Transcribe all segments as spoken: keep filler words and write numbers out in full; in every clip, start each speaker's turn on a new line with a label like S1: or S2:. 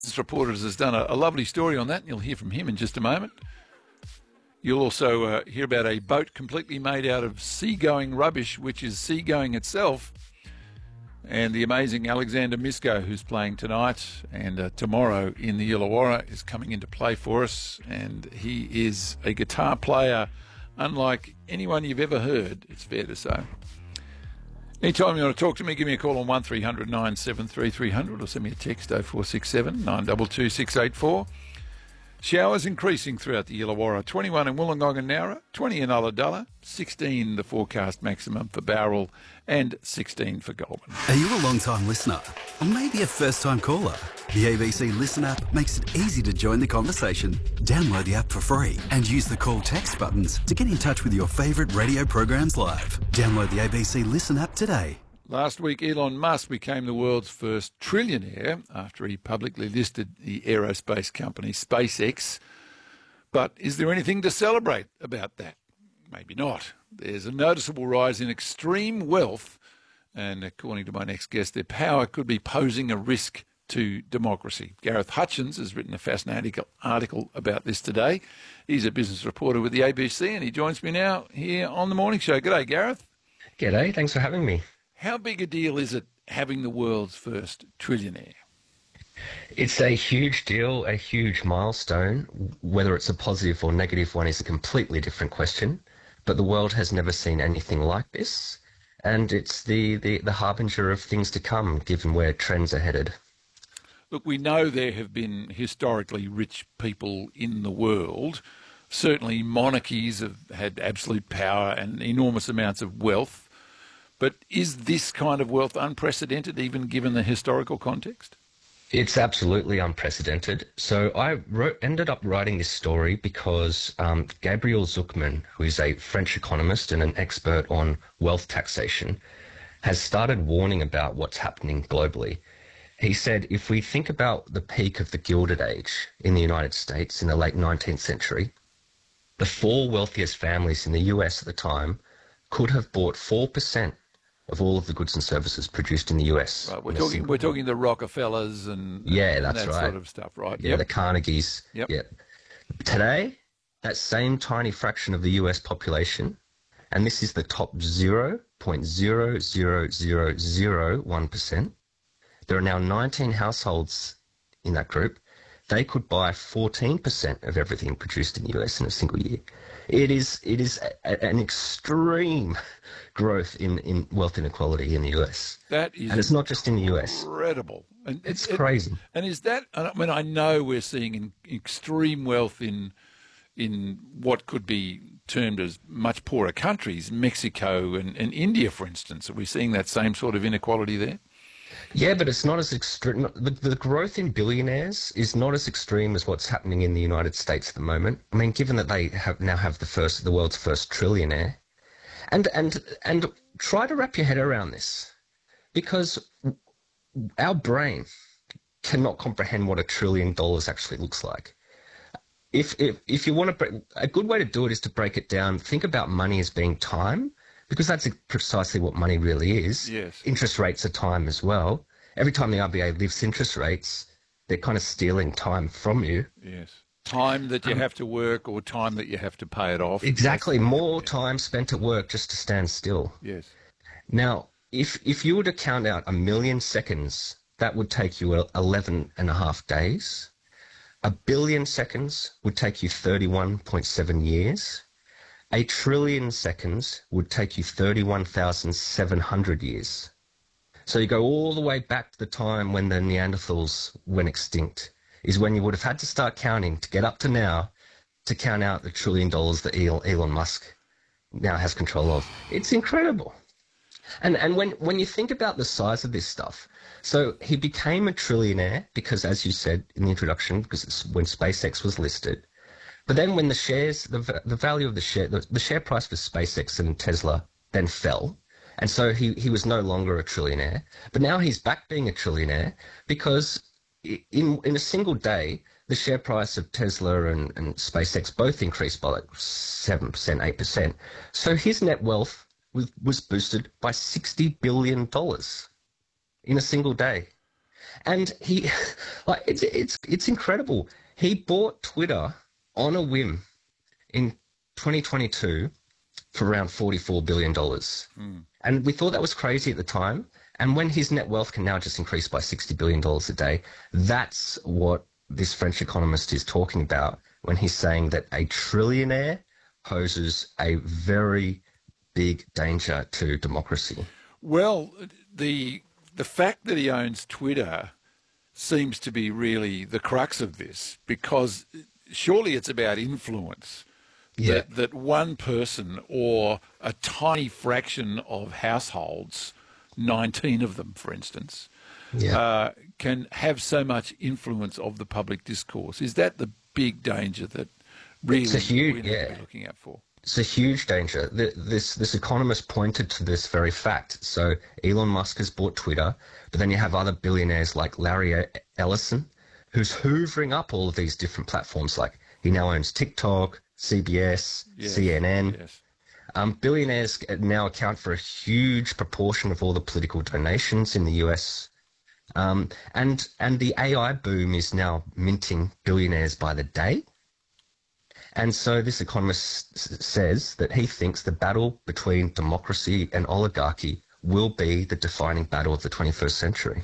S1: Business Reporters has done a, a lovely story on that, and you'll hear from him in just a moment. You'll also uh, hear about a boat completely made out of seagoing rubbish, which is seagoing itself, and the amazing Alexander Misko, who's playing tonight and uh, tomorrow in the Illawarra, is coming into play for us, and he is a guitar player unlike anyone you've ever heard, it's fair to say. Anytime you want to talk to me, give me a call on one three hundred nine seven three three hundred or send me a text oh four six seven nine two two six eight four. Showers increasing throughout the Illawarra. twenty-one in Wollongong and Nowra, twenty in Ulladulla, sixteen the forecast maximum for Bowral, and sixteen for Goulburn.
S2: Are you a long-time listener? Or maybe a first-time caller? The A B C Listen app makes it easy to join the conversation. Download the app for free and use the call text buttons to get in touch with your favourite radio programs live. Download the A B C Listen app today.
S1: Last week, Elon Musk became the world's first trillionaire after he publicly listed the aerospace company SpaceX. But is there anything to celebrate about that? Maybe not. There's a noticeable rise in extreme wealth, and according to my next guest, their power could be posing a risk to democracy. Gareth Hutchins has written a fascinating article about this today. He's a business reporter with the A B C, and he joins me now here on The Morning Show. G'day, Gareth.
S3: G'day, thanks for having me.
S1: How big a deal is it having the world's first trillionaire?
S3: It's a huge deal, a huge milestone. Whether it's a positive or negative one is a completely different question, but the world has never seen anything like this, and it's the, the, the harbinger of things to come, given where trends are headed.
S1: Look, we know there have been historically rich people in the world. Certainly monarchies have had absolute power and enormous amounts of wealth. But is this kind of wealth unprecedented, even given the historical context?
S3: It's absolutely unprecedented. So I wrote, ended up writing this story because um, Gabriel Zucman, who is a French economist and an expert on wealth taxation, has started warning about what's happening globally. He said, if we think about the peak of the Gilded Age in the United States in the late nineteenth century, the four wealthiest families in the U S at the time could have bought four percent of all of the goods and services produced in the U S.
S1: Right, we're talking we're talking the Rockefellers and,
S3: yeah,
S1: and
S3: that's
S1: that
S3: right.
S1: sort of stuff, right?
S3: Yeah,
S1: yep.
S3: The Carnegies.
S1: Yep.
S3: Yeah. Today, that same tiny fraction of the U S population, and this is the top zero point zero zero zero zero one percent, there are now nineteen households in that group. They could buy fourteen percent of everything produced in the U S in a single year. It is it is a, an extreme growth in, in wealth inequality in the U S.
S1: That is,
S3: and it's not just in the U S.
S1: Incredible. And
S3: it's
S1: it,
S3: crazy.
S1: And is that? I mean, I know we're seeing in extreme wealth in in what could be termed as much poorer countries, Mexico and, and India, for instance. Are we seeing that same sort of inequality there?
S3: Yeah, but it's not as extreme. The, the growth in billionaires is not as extreme as what's happening in the United States at the moment. I mean, given that they have now have the first, the world's first trillionaire, and and and try to wrap your head around this, because our brain cannot comprehend what a trillion dollars actually looks like. If if if you want to, break, a good way to do it is to break it down. Think about money as being time. Because that's precisely what money really is.
S1: Yes.
S3: Interest rates are time as well. Every time the R B A lifts interest rates, they're kind of stealing time from you.
S1: Yes. Time that you um, have to work or time that you have to pay it off.
S3: Exactly.
S1: Yes.
S3: More
S1: yeah.
S3: time spent at work just to stand still.
S1: Yes.
S3: Now, if if you were to count out a million seconds, that would take you eleven and a half days. A billion seconds would take you thirty-one point seven years. A trillion seconds would take you thirty-one thousand seven hundred years. So you go all the way back to the time when the Neanderthals went extinct, is when you would have had to start counting to get up to now to count out the trillion dollars that Elon Musk now has control of. It's incredible. And and when, when you think about the size of this stuff, so he became a trillionaire because, as you said in the introduction, because it's when SpaceX was listed. But then when the shares, the the value of the share, the, the share price for SpaceX and Tesla then fell. And so he, he was no longer a trillionaire. But now he's back being a trillionaire because in in a single day, the share price of Tesla and, and SpaceX both increased by like seven percent, eight percent. So his net wealth was, was boosted by sixty billion dollars in a single day. And he, like, it's it's it's incredible. He bought Twitter on a whim in twenty twenty-two for around forty-four billion dollars. Mm. And we thought that was crazy at the time. And when his net wealth can now just increase by sixty billion dollars a day, that's what this French economist is talking about when he's saying that a trillionaire poses a very big danger to democracy.
S1: Well, the the fact that he owns Twitter seems to be really the crux of this, because surely it's about influence.
S3: Yeah.
S1: That, that one person or a tiny fraction of households, nineteen of them, for instance, yeah. uh, can have so much influence of the public discourse. Is that the big danger that really
S3: it's a huge,
S1: we need
S3: yeah.
S1: to be looking out for?
S3: It's a huge danger. This this economist pointed to this very fact. So Elon Musk has bought Twitter, but then you have other billionaires like Larry Ellison, who's hoovering up all of these different platforms. Like he now owns TikTok, C B S, yes, C N N.
S1: Yes.
S3: Um, billionaires now account for a huge proportion of all the political donations in the U S. Um, and and the A I boom is now minting billionaires by the day. And so this economist s- says that he thinks the battle between democracy and oligarchy will be the defining battle of the twenty-first century.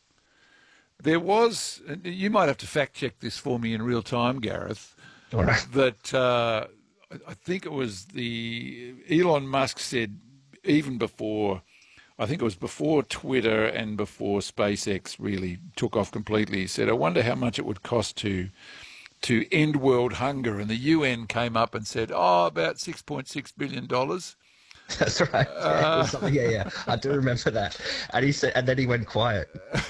S1: There was, you might have to fact check this for me in real time, Gareth,
S3: All right.
S1: that uh, I think it was the Elon Musk said even before, I think it was before Twitter and before SpaceX really took off completely, he said, I wonder how much it would cost to to end world hunger. And the U N came up and said, oh, about six point six billion dollars.
S3: That's right. Yeah, uh, yeah, yeah. I do remember that. And he said, and then he went quiet.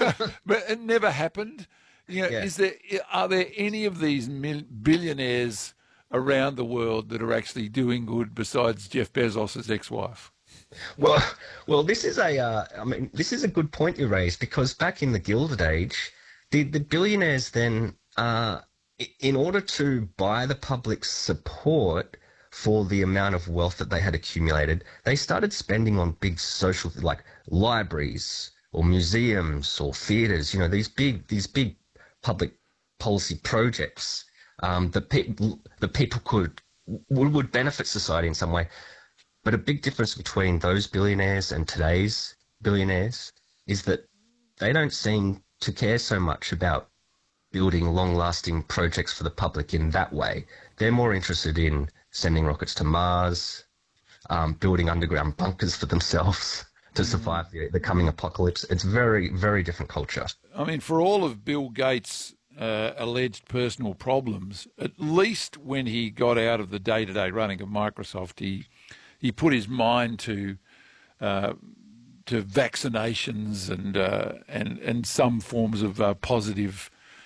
S1: But it never happened. You know,
S3: yeah.
S1: is there, are there any of these mil- billionaires around the world that are actually doing good besides Jeff Bezos's ex-wife?
S3: Well, well, this is a, uh, I mean, this is a good point you raised, because back in the Gilded Age, the, the billionaires then, uh, in order to buy the public's support for the amount of wealth that they had accumulated, they started spending on big social, like libraries or museums or theaters, you know, these big, these big public policy projects um, that people, that people could, would, would benefit society in some way. But a big difference between those billionaires and today's billionaires is that they don't seem to care so much about building long-lasting projects for the public in that way. They're more interested in sending rockets to Mars, um, building underground bunkers for themselves to survive the, the coming apocalypse. It's very, very different culture.
S1: I mean, for all of Bill Gates' uh, alleged personal problems, at least when he got out of the day-to-day running of Microsoft, he he put his mind to uh, to vaccinations and uh, and and some forms of uh, positive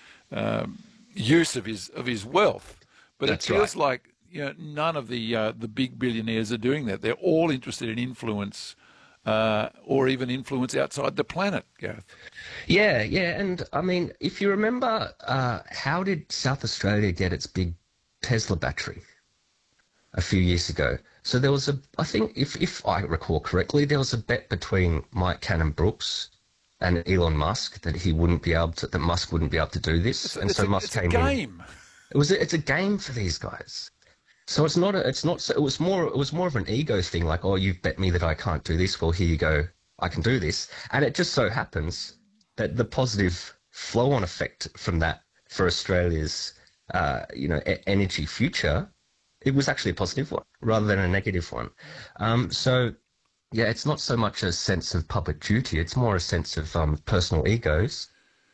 S1: Um, use of his of his wealth, but
S3: That's
S1: it feels
S3: right.
S1: like you know none of the uh, the big billionaires are doing that. They're all interested in influence, uh, or even influence outside the planet, Gareth.
S3: Yeah, yeah, and I mean, if you remember, uh, how did South Australia get its big Tesla battery a few years ago? So there was a, I think, if if I recall correctly, there was a bet between Mike Cannon-Brookes and Elon Musk that he wouldn't be able to, that Musk wouldn't be able to do this,
S1: It's,
S3: and
S1: it's
S3: so
S1: a,
S3: Musk
S1: it's
S3: came
S1: a game.
S3: in. It was a, it's a game for these guys. So it's not a, it's not so, it was more it was more of an ego thing, like, oh, you've bet me that I can't do this, well, here you go, I can do this. And it just so happens that the positive flow-on effect from that for Australia's uh, you know e- energy future, it was actually a positive one rather than a negative one. Um, so. Yeah, it's not so much a sense of public duty; it's more a sense of um, personal egos.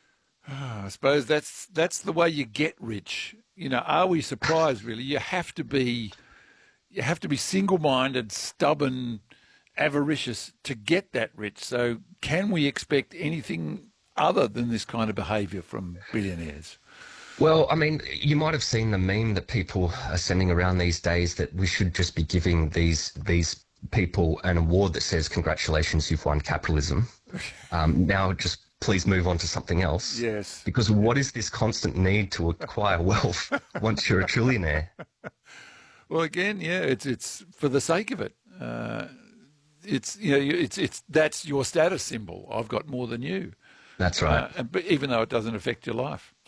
S1: I suppose that's that's the way you get rich. You know, are we surprised? Really, you have to be, you have to be single-minded, stubborn, avaricious to get that rich. So, can we expect anything other than this kind of behaviour from billionaires?
S3: Well, I mean, you might have seen the meme that people are sending around these days that we should just be giving these these. people an award that says, congratulations, you've won capitalism. Um, now just please move on to something else.
S1: Yes.
S3: Because what is this constant need to acquire wealth once you're a trillionaire?
S1: Well, again, yeah, it's it's for the sake of it. Uh, it's you know, it's it's that's your status symbol. I've got more than you.
S3: That's right.
S1: Uh, but even though it doesn't affect your life.